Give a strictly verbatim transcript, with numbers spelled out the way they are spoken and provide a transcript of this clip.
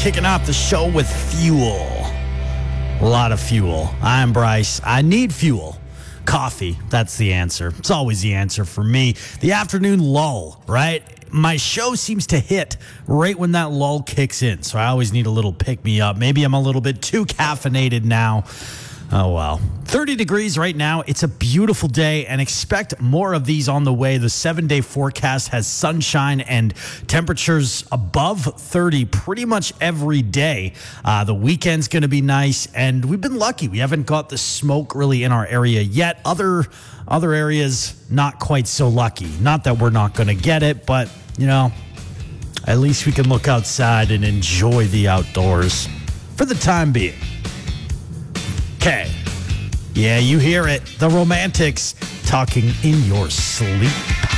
kicking off the show with fuel. A lot of fuel. I'm Bryce. I need fuel. Coffee, that's the answer. It's always the answer for me. The afternoon lull, right? My show seems to hit right when that lull kicks in, so I always need a little pick-me-up. Maybe I'm a little bit too caffeinated now. Oh, well. thirty degrees right now. It's a beautiful day, and expect more of these on the way. The seven-day forecast has sunshine and temperatures above thirty pretty much every day. Uh, the weekend's going to be nice, and we've been lucky. We haven't got the smoke really in our area yet. Other, other areas, not quite so lucky. Not that we're not going to get it, but, you know, at least we can look outside and enjoy the outdoors for the time being. Okay. Yeah, you hear it. The Romantics talking in your sleep.